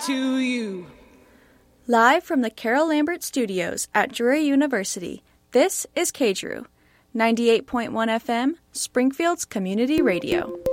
to you. Live from the Carol Lambert Studios at Drury University, this is KDRU, 98.1 FM, Springfield's Community Radio.